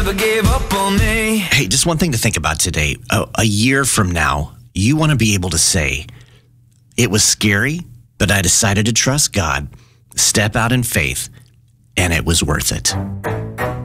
never gave up on me. Hey, just one thing to think about today. A year from now, you want to be able to say, it was scary, but I decided to trust God, step out in faith, and it was worth it.